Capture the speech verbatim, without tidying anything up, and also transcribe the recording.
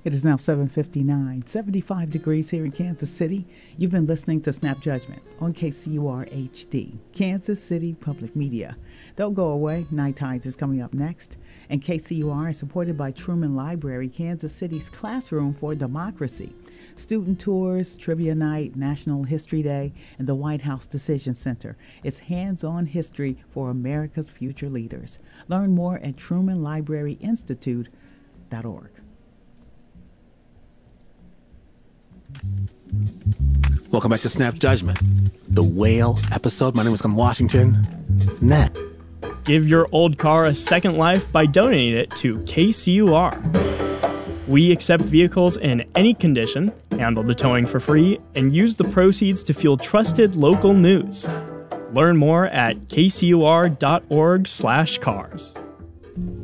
It is now seven fifty-nine, seventy-five degrees here in Kansas City. You've been listening to Snap Judgment on K C U R H D, Kansas City Public Media. Don't go away. Night Tides is coming up next. And K C U R is supported by Truman Library, Kansas City's classroom for democracy. Student tours, trivia night, National History Day, and the White House Decision Center. It's hands-on history for America's future leaders. Learn more at truman library institute dot org. Welcome back to Snap Judgment, the whale episode. My name is Glenn Washington. Nat. Give your old car a second life by donating it to K C U R. We accept vehicles in any condition, handle the towing for free, and use the proceeds to fuel trusted local news. Learn more at k c u r dot org slash cars.